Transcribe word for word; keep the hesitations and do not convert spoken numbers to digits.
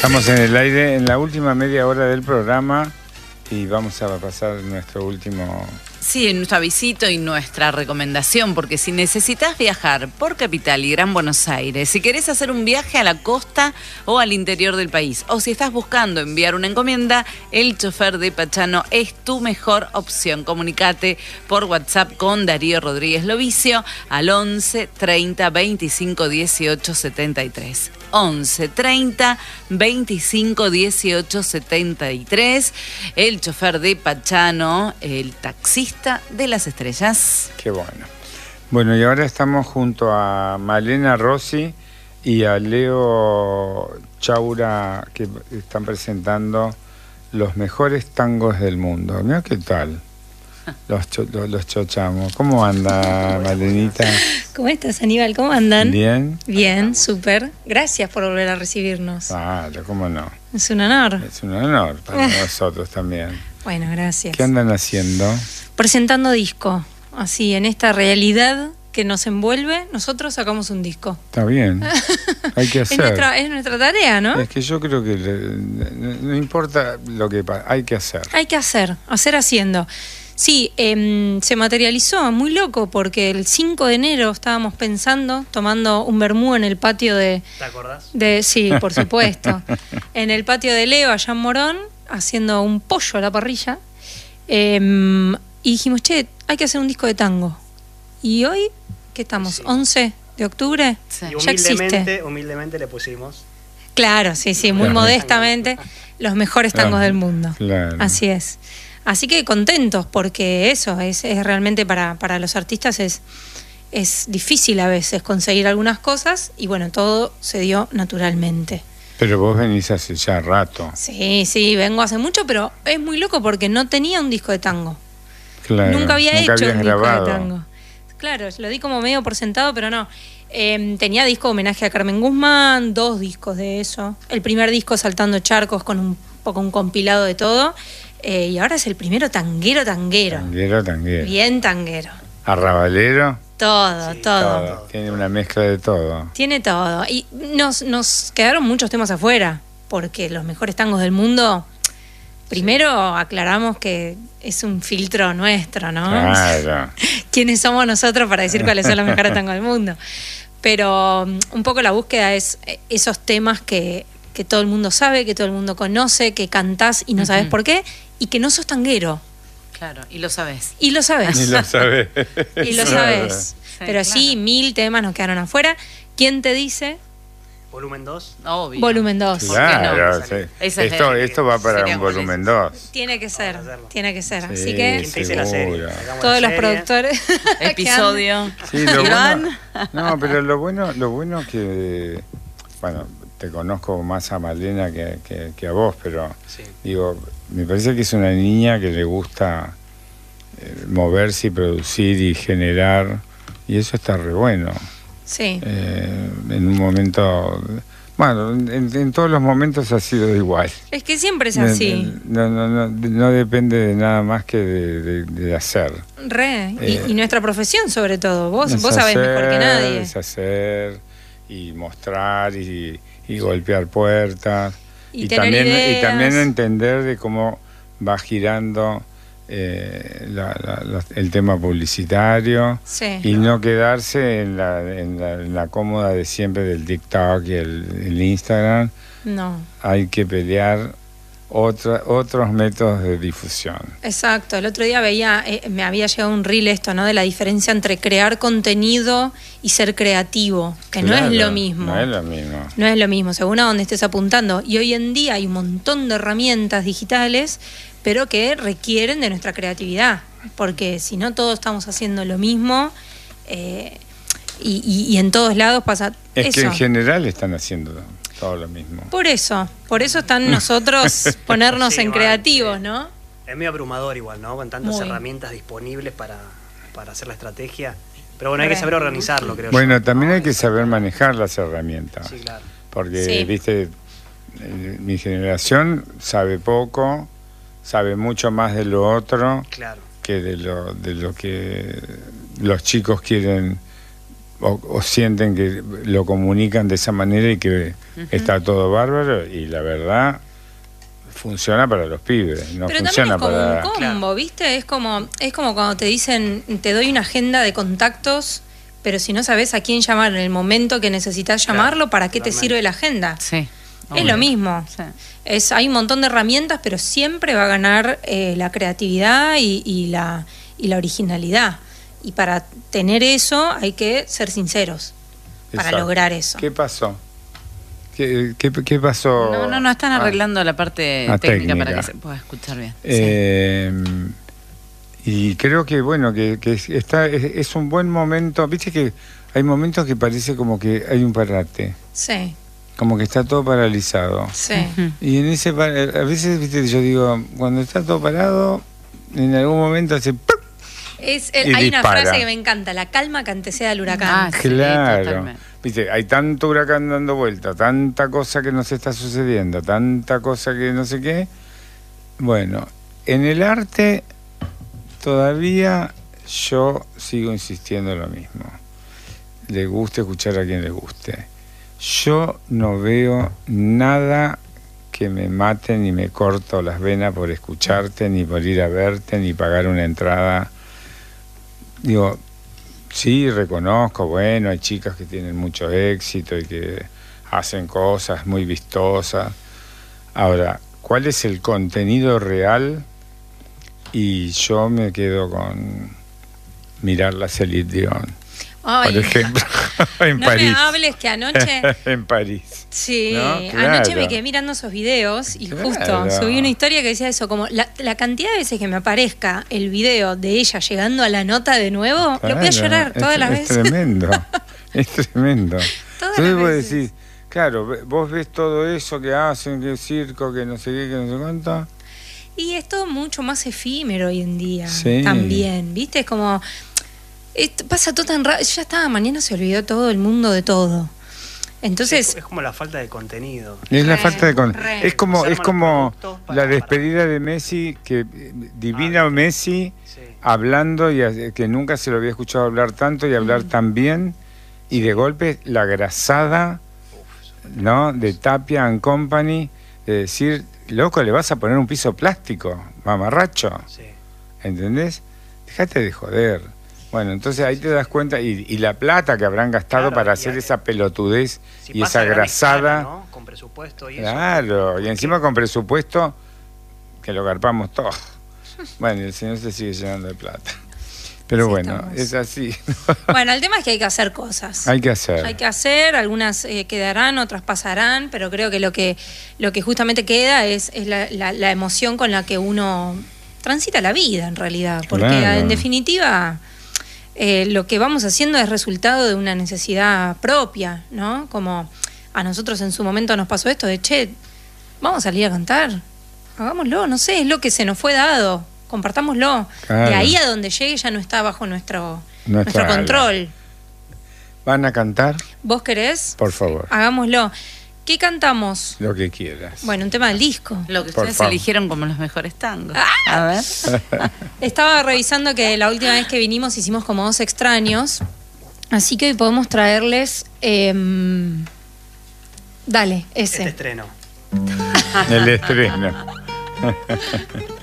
Estamos en el aire en la última media hora del programa y vamos a pasar nuestro último... Sí, nuestro avisito y nuestra recomendación, porque si necesitas viajar por Capital y Gran Buenos Aires, si querés hacer un viaje a la costa o al interior del país, o si estás buscando enviar una encomienda, el chofer de Pachano es tu mejor opción. Comunicate por WhatsApp con Darío Rodríguez Lovicio al once treinta veinticinco dieciocho setenta y tres. once treinta veinticinco dieciocho setenta y tres. El chofer de Pachano, el taxista de las estrellas. Qué bueno. Bueno, y ahora estamos junto a Malena Rossi y a Leo Chaura, que están presentando los mejores tangos del mundo. Mira qué tal. Los, cho los, los chochamos. ¿Cómo anda, Malenita? ¿Cómo estás, Aníbal? ¿Cómo andan? Bien. Bien, súper. Gracias por volver a recibirnos. Claro, cómo no. Es un honor. Es un honor para nosotros también. Bueno, gracias. ¿Qué andan haciendo? Presentando disco. Así, en esta realidad que nos envuelve, nosotros sacamos un disco. Está bien. Hay que hacer. Es nuestra, es nuestra tarea, ¿no? Es que yo creo que le, no, no importa lo que pasa, hay que hacer. Hay que hacer, hacer haciendo. Sí, eh, se materializó, muy loco, porque el cinco de enero estábamos pensando, tomando un vermú en el patio de... ¿Te acordás? De, sí, por supuesto. En el patio de Leo, allá en Morón, haciendo un pollo a la parrilla. Eh, y dijimos, che, hay que hacer un disco de tango. Y hoy, ¿qué estamos? Sí. ¿once de octubre? Sí. Y ya humildemente, existe. humildemente le pusimos... Claro, sí, sí, muy modestamente, los mejores tangos del mundo. Claro. Así es. Así que contentos, porque eso es, es realmente para, para los artistas es, es difícil a veces conseguir algunas cosas y bueno, todo se dio naturalmente. Pero vos venís hace ya rato. Sí, sí, vengo hace mucho, pero es muy loco porque no tenía un disco de tango. Claro, nunca había nunca hecho un grabado. disco de tango. Claro, lo di como medio por sentado, pero no. Eh, tenía disco de homenaje a Carmen Guzmán, dos discos de eso. El primer disco Saltando Charcos con un poco un compilado de todo. Eh, y ahora es el primero tanguero, tanguero. Tanguero, tanguero. Bien tanguero. Arrabalero. Todo, Sí, todo, todo. Tiene una mezcla de todo. Tiene todo. Y nos, nos quedaron muchos temas afuera, porque los mejores tangos del mundo, primero aclaramos que es un filtro nuestro, ¿no? Claro. ¿Quiénes somos nosotros para decir cuáles son los mejores tangos del mundo? Pero um, un poco la búsqueda es esos temas que, que todo el mundo sabe, que todo el mundo conoce, que cantás y no uh-huh. sabes por qué, y que no sos tanguero. Claro, y lo sabés. Y lo sabés. Y lo sabés. Y lo sabés. Sí, Pero claro. sí, mil temas nos quedaron afuera. ¿Quién te dice? Volumen dos. Obvio. Volumen dos. Claro, no? sí. Esa es Esto, la- esto va para sería un volumen dos. Tiene que ser, tiene que ser. Sí, Así que ¿Quién te dice la serie? seguro. Hagamos todos la los serie. productores. Episodio. Sí, lo Iván. bueno, no, pero lo bueno, lo bueno que, bueno, te conozco más a Malena que, que, que a vos, pero Sí. digo, me parece que es una niña que le gusta eh, moverse y producir y generar, y eso está re bueno. Sí. Eh, en un momento, bueno, en, en todos los momentos ha sido igual. Es que siempre es así. No, no, no, no depende de nada más que de, de, de hacer. Re. Y, Eh, y nuestra profesión, sobre todo. Vos, Es vos sabés hacer, mejor que nadie. Es hacer y mostrar y, y golpear puertas. Y Y, tener también, ideas. y también entender de cómo va girando eh, la, la, la, el tema publicitario. Sí. Y no quedarse en la, en, la, en la cómoda de siempre del TikTok y el, el Instagram. No. Hay que pelear otra, otros métodos de difusión. Exacto. El otro día veía, eh, me había llegado un reel esto, ¿no? De la diferencia entre crear contenido y ser creativo. Que no Claro, es lo mismo. No es lo mismo. No es lo mismo, según a donde estés apuntando. Y hoy en día hay un montón de herramientas digitales, pero que requieren de nuestra creatividad. Porque si no, todos estamos haciendo lo mismo eh, y, y, y en todos lados pasa Es eso. que en general están haciendo todo lo mismo. Por eso, por eso están nosotros ponernos Sí, en igual, creativos, sí. ¿no? Es medio abrumador igual, ¿no? Con tantas Muy. herramientas disponibles para, para hacer la estrategia. Pero bueno, hay Re. que saber organizarlo, creo Bueno, yo, también ¿no? hay que saber manejar las herramientas. Sí, claro. Porque, Sí. viste, eh, mi generación sabe poco, sabe mucho más de lo otro Claro. que de lo, de lo que los chicos quieren o, o sienten que lo comunican de esa manera y que uh-huh. está todo bárbaro, y la verdad funciona para los pibes, no pero funciona también es como para... un combo, ¿viste? Es como, es como cuando te dicen, te doy una agenda de contactos, pero si no sabes a quién llamar en el momento que necesitas llamarlo, claro, ¿para qué totalmente. Te sirve la agenda? Sí. Es lo mismo. Sí. Es, hay un montón de herramientas, pero siempre va a ganar eh, la creatividad y, y, la, y la originalidad. Y para tener eso hay que ser sinceros. Exacto. Para lograr eso. ¿Qué pasó? ¿Qué, qué, qué pasó? No, no, no, están arreglando ah, la parte técnica, técnica para que se pueda escuchar bien. Eh, sí. Y creo que, bueno, que, que está, es, es un buen momento. Viste que hay momentos que parece como que hay un parate. Sí. Como que está todo paralizado. Sí. Uh-huh. Y en ese a veces, viste, yo digo, cuando está todo parado, en algún momento hace ¡pum! Es el, hay dispara. Una frase que me encanta, la calma que antecede al huracán. Ah, claro. Sí, viste, hay tanto huracán dando vuelta, tanta cosa que nos está sucediendo, tanta cosa que no sé qué. Bueno, en el arte todavía yo sigo insistiendo en lo mismo. Le guste escuchar a quien le guste. Yo no veo nada que me mate ni me corto las venas por escucharte, ni por ir a verte, ni pagar una entrada. Digo, sí, reconozco, bueno, hay chicas que tienen mucho éxito y que hacen cosas muy vistosas. Ahora, ¿cuál es el contenido real? Y yo me quedo con mirar la Celine Dion. Ay, por ejemplo, en no París. No me hables que anoche... en París. Sí, ¿no? Claro. Anoche me quedé mirando esos videos y claro. justo subí una historia que decía eso, como la, la cantidad de veces que me aparezca el video de ella llegando a la nota de nuevo, claro. lo voy a llorar todas es, las es veces. Tremendo, es tremendo. Todas Entonces las vos veces. decís, claro, vos ves todo eso que hacen, que circo, que no sé qué, que no sé cuánto. Y es todo mucho más efímero hoy en día, sí. también, ¿viste? Es como... Esto pasa todo tan rápido, ya estaba, mañana se olvidó todo el mundo de todo. Entonces es, es como la falta de contenido. Es re, la falta de contenido. Es como es como para, la despedida para... de Messi, que divina ah, Messi sí. hablando y que nunca se lo había escuchado hablar tanto y hablar mm. tan bien, y de golpe la grasada, Uf, ¿no? de Tapia and Company, de decir, loco, le vas a poner un piso plástico, mamarracho. Sí. ¿Entendés? Déjate de joder. Bueno, entonces ahí te das cuenta, y, y la plata que habrán gastado claro, para hacer a, esa pelotudez si y esa grasada. ¿no? Con presupuesto y claro, eso. y encima con presupuesto que lo garpamos todo. Bueno, el señor se sigue llenando de plata. Pero sí, bueno, estamos. Es así. Bueno, el tema es que hay que hacer cosas. Hay que hacer. Hay que hacer, algunas eh, quedarán, otras pasarán, pero creo que lo que, lo que justamente queda es, es la, la, la emoción con la que uno transita la vida, en realidad. Porque claro. en definitiva... Eh, lo que vamos haciendo es resultado de una necesidad propia, ¿no? Como a nosotros en su momento nos pasó esto de, che, vamos a salir a cantar, hagámoslo, no sé, es lo que se nos fue dado, compartámoslo. Claro. De ahí a donde llegue ya no está bajo nuestro, nuestro control. ¿Van a cantar? ¿Vos querés? Por favor. Hagámoslo. ¿Qué cantamos? Lo que quieras. Bueno, un tema del disco. Lo que ustedes eligieron como los mejores tangos. ¡Ah! A ver. Estaba revisando que la última vez que vinimos hicimos como dos extraños. Así que hoy podemos traerles... Eh, dale, ese. Este estreno. El estreno.